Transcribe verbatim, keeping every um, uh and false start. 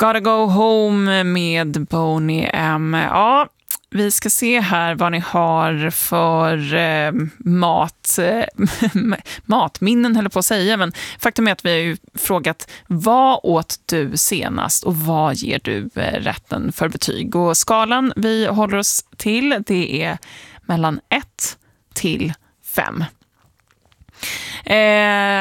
Gotta Go Home med Boney M. Ja, vi ska se här vad ni har för eh, mat, eh, matminnen höll jag på att säga, men faktum är att vi har ju frågat vad åt du senast och vad ger du eh, rätten för betyg? Och skalan vi håller oss till, det är mellan ett till fem. Eh,